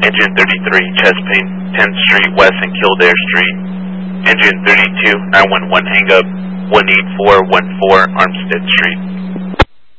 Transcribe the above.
Engine 33, chest pain, 10th Street West and Kildare Street. Engine 32, 911 hang up, 18414 Armstead Street.